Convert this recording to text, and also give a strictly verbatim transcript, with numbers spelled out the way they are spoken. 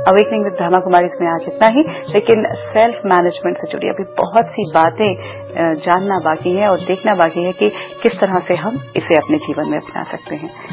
Awakening with Brahma Kumari में आज इतना ही, लेकिन सेल्फ मैनेजमेंट से जुड़ी अभी बहुत सी बातें जानना बाकी है और देखना बाकी है कि किस तरह से हम इसे अपने जीवन में अपना सकते हैं।